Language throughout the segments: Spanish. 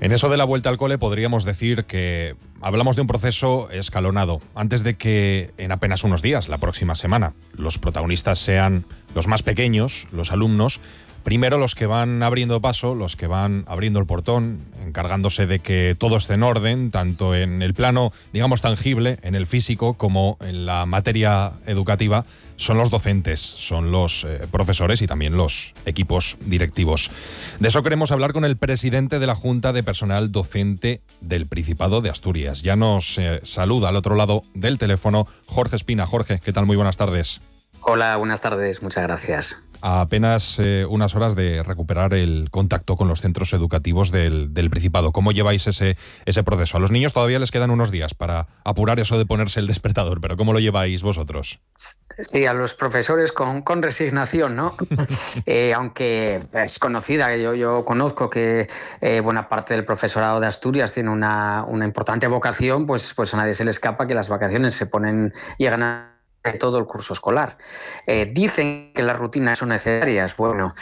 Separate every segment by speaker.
Speaker 1: En eso de la vuelta al cole podríamos decir que hablamos de un proceso escalonado. Antes de que en apenas unos días, la próxima semana, los protagonistas sean los más pequeños, los alumnos, primero los que van abriendo paso, los que van abriendo el portón, encargándose de que todo esté en orden, tanto en el plano, digamos, tangible, en el físico, como en la materia educativa, son los docentes, son los profesores y también los equipos directivos. De eso queremos hablar con el presidente de la Junta de Personal Docente del Principado de Asturias. Ya nos saluda al otro lado del teléfono Jorge Espina. Jorge, ¿qué tal? Muy buenas tardes.
Speaker 2: Hola, buenas tardes, muchas gracias.
Speaker 1: A apenas unas horas de recuperar el contacto con los centros educativos del Principado. ¿Cómo lleváis ese proceso? A los niños todavía les quedan unos días para apurar eso de ponerse el despertador, pero ¿cómo lo lleváis vosotros?
Speaker 2: Sí, a los profesores con resignación, ¿no? Aunque es conocida, yo conozco que buena parte del profesorado de Asturias tiene una importante vocación, pues a nadie se le escapa que las vacaciones llegan a todo el curso escolar. Dicen que las rutinas son necesarias, bueno,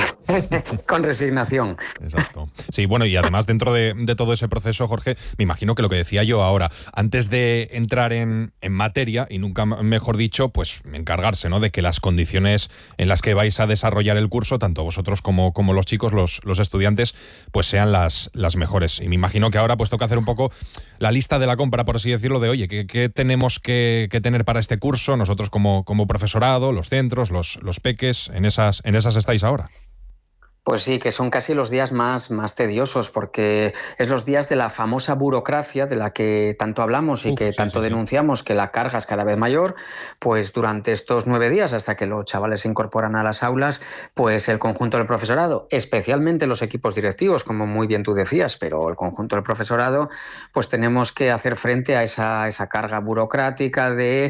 Speaker 2: con resignación.
Speaker 1: Exacto. Sí, bueno, y además dentro de todo ese proceso, Jorge, me imagino que lo que decía yo ahora, antes de entrar en materia, y nunca mejor dicho, pues encargarse, ¿no?, de que las condiciones en las que vais a desarrollar el curso, tanto vosotros como los chicos, los estudiantes, pues sean las mejores. Y me imagino que ahora pues toca hacer un poco la lista de la compra, por así decirlo, de oye, ¿qué tenemos que tener para este curso? Nosotros como profesorado, los centros, los peques, en esas estáis ahora.
Speaker 2: Pues sí, que son casi los días más tediosos, porque es los días de la famosa burocracia de la que tanto hablamos y que tanto denunciamos, que la carga es cada vez mayor. Pues durante estos 9 días, hasta que los chavales se incorporan a las aulas, pues el conjunto del profesorado, especialmente los equipos directivos, como muy bien tú decías, pero el conjunto del profesorado, pues tenemos que hacer frente a esa carga burocrática de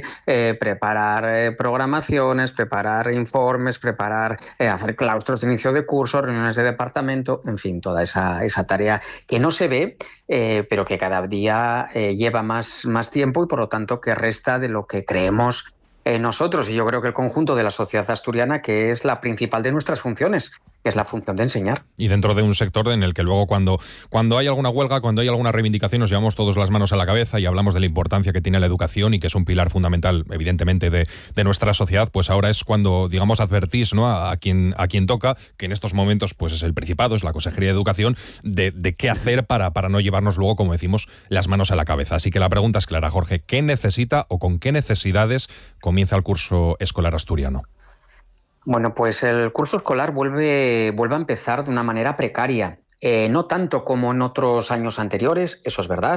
Speaker 2: preparar programaciones, preparar informes, hacer claustros de inicio de curso, reuniones de departamento, en fin, toda esa tarea que no se ve, pero que cada día lleva más tiempo y por lo tanto que resta de lo que creemos nosotros, y yo creo que el conjunto de la sociedad asturiana, que es la principal de nuestras funciones, que es la función de enseñar.
Speaker 1: Y dentro de un sector en el que luego cuando hay alguna huelga, cuando hay alguna reivindicación, nos llevamos todos las manos a la cabeza y hablamos de la importancia que tiene la educación y que es un pilar fundamental, evidentemente, de nuestra sociedad, pues ahora es cuando, digamos, advertís, ¿no?, a quien toca, que en estos momentos pues es el Principado, es la Consejería de Educación, de qué hacer para no llevarnos luego, como decimos, las manos a la cabeza. Así que la pregunta es clara, Jorge, ¿qué necesita o con qué necesidades comienza el curso escolar asturiano?
Speaker 2: Bueno, pues el curso escolar vuelve a empezar de una manera precaria. No tanto como en otros años anteriores, eso es verdad,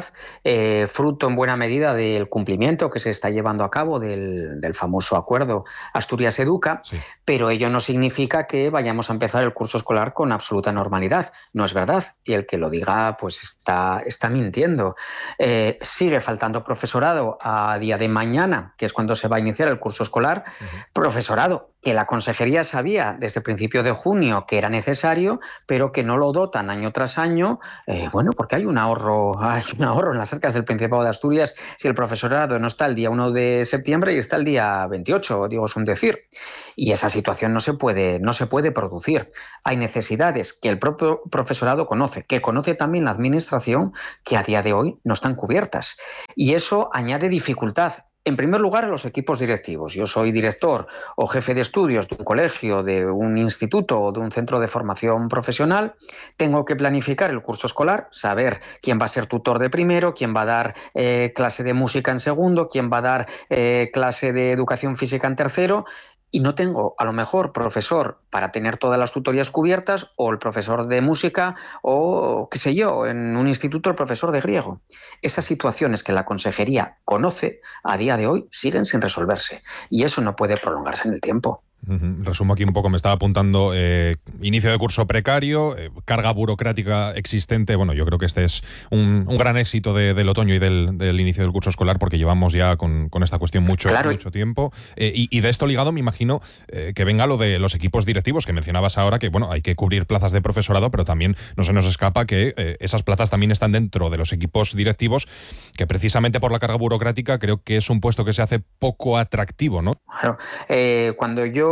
Speaker 2: fruto en buena medida del cumplimiento que se está llevando a cabo del famoso acuerdo Asturias Educa, sí. Pero ello no significa que vayamos a empezar el curso escolar con absoluta normalidad. No es verdad, y el que lo diga pues está mintiendo. Sigue faltando profesorado a día de mañana, que es cuando se va a iniciar el curso escolar, profesorado que la Consejería sabía desde principio de junio que era necesario, pero que no lo dotan año tras año, porque hay un ahorro en las arcas del Principado de Asturias si el profesorado no está el día 1 de septiembre y está el día 28, digo, es un decir. Y esa situación no se puede producir. Hay necesidades que el propio profesorado conoce, que conoce también la Administración, que a día de hoy no están cubiertas. Y eso añade dificultad. En primer lugar, a los equipos directivos. Yo soy director o jefe de estudios de un colegio, de un instituto o de un centro de formación profesional. Tengo que planificar el curso escolar, saber quién va a ser tutor de primero, quién va a dar clase de música en segundo, quién va a dar clase de educación física en tercero. Y no tengo, a lo mejor, profesor para tener todas las tutorías cubiertas, o el profesor de música, o, qué sé yo, en un instituto el profesor de griego. Esas situaciones que la Consejería conoce, a día de hoy siguen sin resolverse. Y eso no puede prolongarse en el tiempo.
Speaker 1: Resumo aquí un poco, me estaba apuntando inicio de curso precario, carga burocrática existente. Bueno, yo creo que este es un gran éxito del otoño y del inicio del curso escolar, porque llevamos ya con esta cuestión mucho tiempo. Y de esto ligado, me imagino que venga lo de los equipos directivos que mencionabas ahora, que bueno, hay que cubrir plazas de profesorado, pero también no se nos escapa que esas plazas también están dentro de los equipos directivos, que precisamente por la carga burocrática creo que es un puesto que se hace poco atractivo, ¿no?
Speaker 2: Claro, cuando yo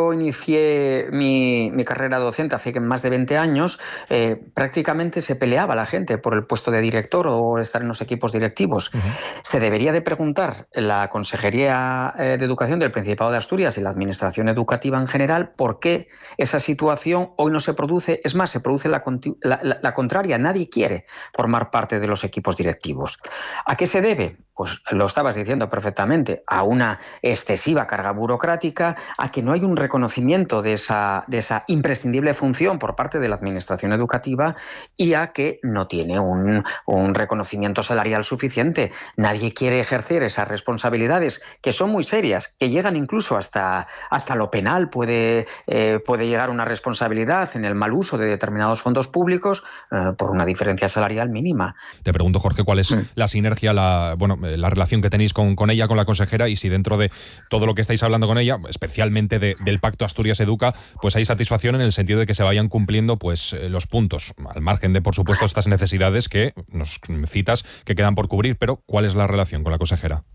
Speaker 2: yo inicié mi carrera docente hace más de 20 años, prácticamente se peleaba la gente por el puesto de director o estar en los equipos directivos. Se debería de preguntar la Consejería de Educación del Principado de Asturias y la Administración Educativa en general por qué esa situación hoy no se produce. Es más, se produce la contraria. Nadie quiere formar parte de los equipos directivos. ¿A qué se debe? Pues lo estabas diciendo perfectamente, a una excesiva carga burocrática, a que no hay un reconocimiento de esa imprescindible función por parte de la Administración Educativa y a que no tiene un reconocimiento salarial suficiente. Nadie quiere ejercer esas responsabilidades que son muy serias, que llegan incluso hasta lo penal. Puede llegar una responsabilidad en el mal uso de determinados fondos públicos por una diferencia salarial mínima.
Speaker 1: Te pregunto, Jorge, ¿cuál es la sinergia, la relación que tenéis con ella, con la consejera, y si dentro de todo lo que estáis hablando con ella, especialmente del Pacto Asturias Educa, pues hay satisfacción en el sentido de que se vayan cumpliendo pues los puntos, al margen de, por supuesto, estas necesidades que nos citas que quedan por cubrir? Pero ¿cuál es la relación con la consejera?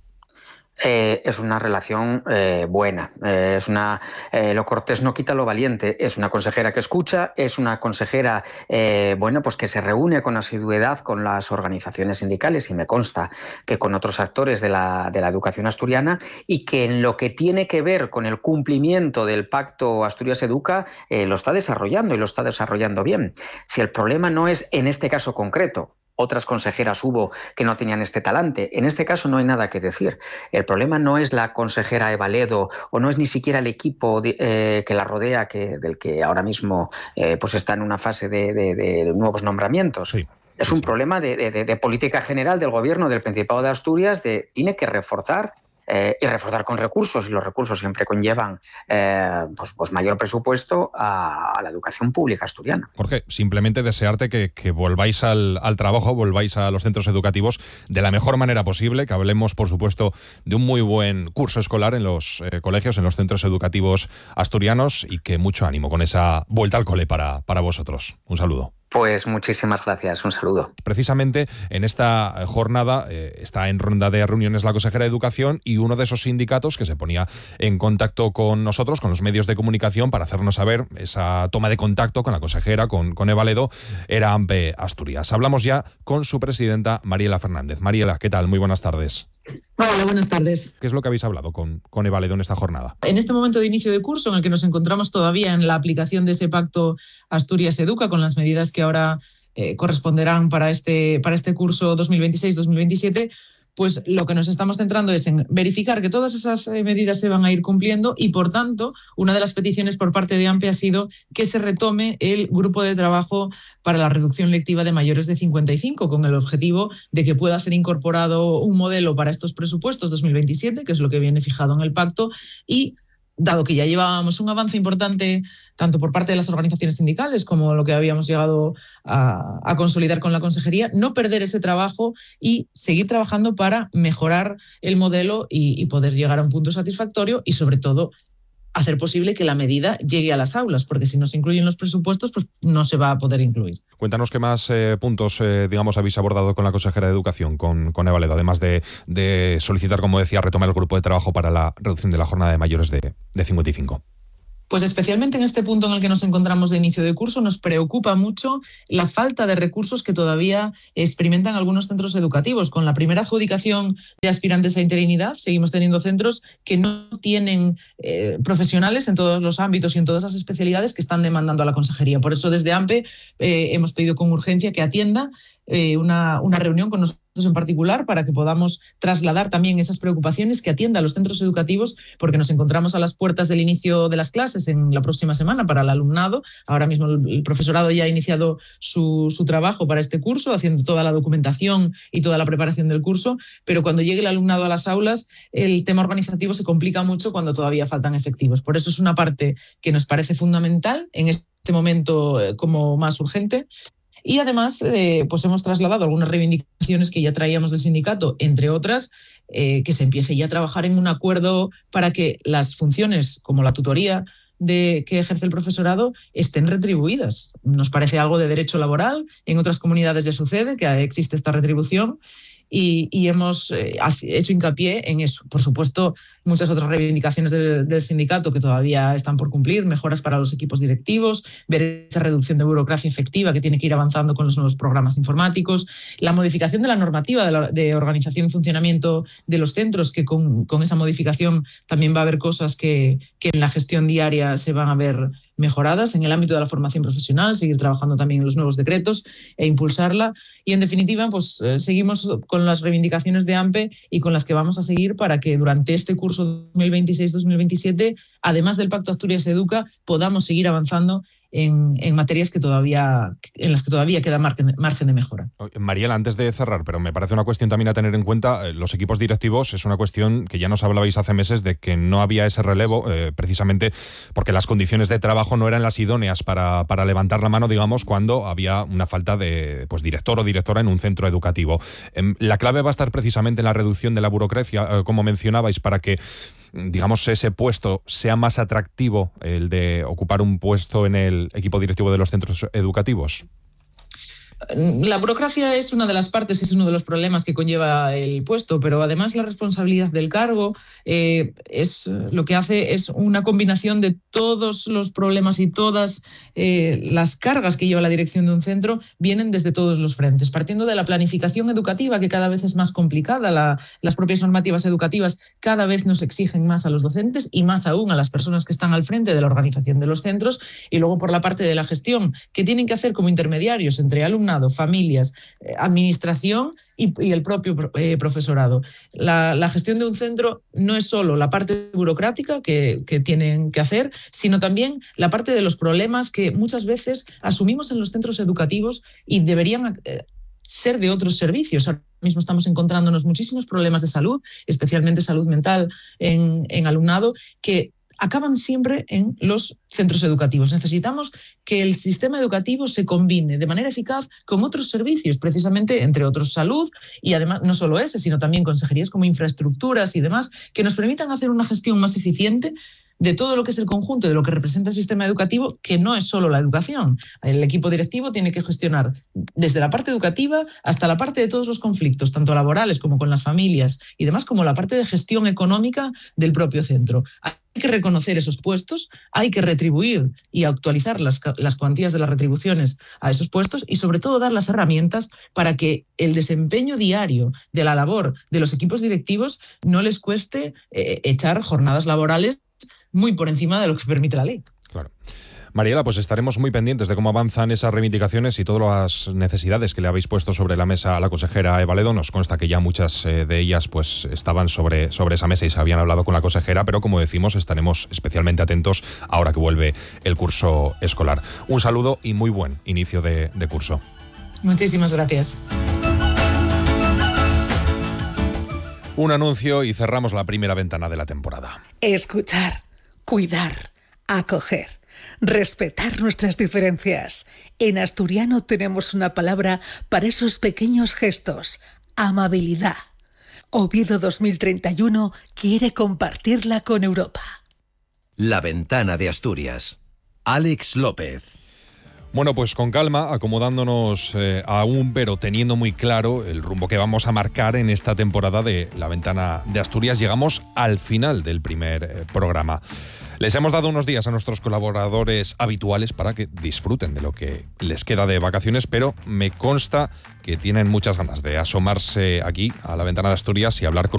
Speaker 2: Es una relación buena, lo cortés no quita lo valiente. Es una consejera que escucha, es una consejera pues que se reúne con asiduidad con las organizaciones sindicales, y me consta que con otros actores de la educación asturiana, y que en lo que tiene que ver con el cumplimiento del Pacto Asturias Educa lo está desarrollando, y lo está desarrollando bien. Si el problema no es en este caso concreto, otras consejeras hubo que no tenían este talante. En este caso no hay nada que decir. El problema no es la consejera Eva Ledo, o no es ni siquiera el equipo que la rodea, del que ahora mismo pues está en una fase de nuevos nombramientos. Sí. Es un problema de política general del Gobierno del Principado de Asturias. Tiene que reforzar y reforzar con recursos, y los recursos siempre conllevan pues mayor presupuesto a la educación pública asturiana.
Speaker 1: Jorge, simplemente desearte que volváis al trabajo, volváis a los centros educativos de la mejor manera posible, que hablemos, por supuesto, de un muy buen curso escolar en los colegios, en los centros educativos asturianos, y que mucho ánimo con esa vuelta al cole para vosotros. Un saludo.
Speaker 2: Pues muchísimas gracias, un saludo.
Speaker 1: Precisamente en esta jornada está en ronda de reuniones la consejera de Educación, y uno de esos sindicatos que se ponía en contacto con nosotros, con los medios de comunicación, para hacernos saber esa toma de contacto con la consejera, con Eva Ledo, era AMPE Asturias. Hablamos ya con su presidenta, Mariela Fernández. Mariela, ¿qué tal? Muy buenas tardes.
Speaker 3: Hola, buenas tardes.
Speaker 1: ¿Qué es lo que habéis hablado con Eva Ledo en esta jornada?
Speaker 3: En este momento de inicio de curso, en el que nos encontramos todavía en la aplicación de ese Pacto Asturias Educa, con las medidas que ahora corresponderán para este curso 2026-2027, pues lo que nos estamos centrando es en verificar que todas esas medidas se van a ir cumpliendo, y, por tanto, una de las peticiones por parte de AMPE ha sido que se retome el grupo de trabajo para la reducción lectiva de mayores de 55, con el objetivo de que pueda ser incorporado un modelo para estos presupuestos 2027, que es lo que viene fijado en el pacto, y dado que ya llevábamos un avance importante tanto por parte de las organizaciones sindicales como lo que habíamos llegado a consolidar con la consejería, no perder ese trabajo y seguir trabajando para mejorar el modelo y poder llegar a un punto satisfactorio, y, sobre todo, hacer posible que la medida llegue a las aulas, porque si no se incluyen los presupuestos, pues no se va a poder incluir.
Speaker 1: Cuéntanos qué más puntos habéis abordado con la consejera de Educación, con Eva Ledo, además de solicitar, como decía, retomar el grupo de trabajo para la reducción de la jornada de mayores de 55.
Speaker 3: Pues especialmente en este punto en el que nos encontramos de inicio de curso, nos preocupa mucho la falta de recursos que todavía experimentan algunos centros educativos. Con la primera adjudicación de aspirantes a interinidad, seguimos teniendo centros que no tienen profesionales en todos los ámbitos y en todas las especialidades que están demandando a la consejería. Por eso, desde AMPE hemos pedido con urgencia que atienda una reunión con nosotros en particular, para que podamos trasladar también esas preocupaciones, que atienda a los centros educativos, porque nos encontramos a las puertas del inicio de las clases en la próxima semana para el alumnado. Ahora mismo el profesorado ya ha iniciado su trabajo para este curso, haciendo toda la documentación y toda la preparación del curso, pero cuando llegue el alumnado a las aulas, el tema organizativo se complica mucho cuando todavía faltan efectivos. Por eso es una parte que nos parece fundamental en este momento como más urgente. Y además, pues hemos trasladado algunas reivindicaciones que ya traíamos del sindicato, entre otras, que se empiece ya a trabajar en un acuerdo para que las funciones como la tutoría que ejerce el profesorado estén retribuidas. Nos parece algo de derecho laboral, en otras comunidades ya sucede que existe esta retribución, y hemos hecho hincapié en eso. Por supuesto, muchas otras reivindicaciones del sindicato que todavía están por cumplir, mejoras para los equipos directivos, ver esa reducción de burocracia efectiva que tiene que ir avanzando con los nuevos programas informáticos, la modificación de la normativa de organización y funcionamiento de los centros, que con esa modificación también va a haber cosas que en la gestión diaria se van a ver mejoradas. En el ámbito de la formación profesional, seguir trabajando también en los nuevos decretos e impulsarla. Y en definitiva, pues seguimos con las reivindicaciones de AMPE y con las que vamos a seguir para que durante este curso 2026-2027, además del Pacto Asturias Educa, podamos seguir avanzando en materias en las que todavía queda margen de mejora.
Speaker 1: Mariela, antes de cerrar, pero me parece una cuestión también a tener en cuenta, los equipos directivos es una cuestión que ya nos hablabais hace meses de que no había ese relevo, precisamente porque las condiciones de trabajo no eran las idóneas para levantar la mano, digamos, cuando había una falta de director o directora en un centro educativo. La clave va a estar precisamente en la reducción de la burocracia, como mencionabais, para que, digamos, ese puesto sea más atractivo, el de ocupar un puesto en el equipo directivo de los centros educativos.
Speaker 3: La burocracia es una de las partes, es uno de los problemas que conlleva el puesto, pero además la responsabilidad del cargo es lo que hace es una combinación de todos los problemas y todas las cargas que lleva la dirección de un centro, vienen desde todos los frentes, partiendo de la planificación educativa, que cada vez es más complicada. Las propias normativas educativas cada vez nos exigen más a los docentes y más aún a las personas que están al frente de la organización de los centros, y luego por la parte de la gestión, que tienen que hacer como intermediarios entre alumnos, familias, administración y el propio profesorado. La gestión de un centro no es solo la parte burocrática que tienen que hacer, sino también la parte de los problemas que muchas veces asumimos en los centros educativos y deberían ser de otros servicios. Ahora mismo estamos encontrándonos muchísimos problemas de salud, especialmente salud mental en alumnado, que acaban siempre en los centros educativos. Necesitamos que el sistema educativo se combine de manera eficaz con otros servicios, precisamente, entre otros, salud, y además no solo ese, sino también consejerías como infraestructuras y demás, que nos permitan hacer una gestión más eficiente de todo lo que es el conjunto de lo que representa el sistema educativo, que no es solo la educación. El equipo directivo tiene que gestionar desde la parte educativa hasta la parte de todos los conflictos, tanto laborales como con las familias y demás, como la parte de gestión económica del propio centro. Hay que reconocer esos puestos, hay que retribuir y actualizar las cuantías de las retribuciones a esos puestos y sobre todo dar las herramientas para que el desempeño diario de la labor de los equipos directivos no les cueste echar jornadas laborales muy por encima de lo que permite la ley.
Speaker 1: Claro. Mariela, pues estaremos muy pendientes de cómo avanzan esas reivindicaciones y todas las necesidades que le habéis puesto sobre la mesa a la consejera Eva Ledo. Nos consta que ya muchas de ellas pues estaban sobre esa mesa y se habían hablado con la consejera, pero como decimos, estaremos especialmente atentos ahora que vuelve el curso escolar. Un saludo y muy buen inicio de curso.
Speaker 3: Muchísimas gracias.
Speaker 1: Un anuncio y cerramos la primera ventana de la temporada.
Speaker 4: Escuchar, cuidar, acoger, respetar nuestras diferencias. En asturiano tenemos una palabra para esos pequeños gestos: amabilidad. Oviedo 2031 quiere compartirla con Europa.
Speaker 5: La ventana de Asturias. Alex López.
Speaker 1: Bueno, pues con calma, acomodándonos aún, pero teniendo muy claro el rumbo que vamos a marcar en esta temporada de La Ventana de Asturias, llegamos al final del primer programa. Les hemos dado unos días a nuestros colaboradores habituales para que disfruten de lo que les queda de vacaciones, pero me consta que tienen muchas ganas de asomarse aquí a La Ventana de Asturias y hablar con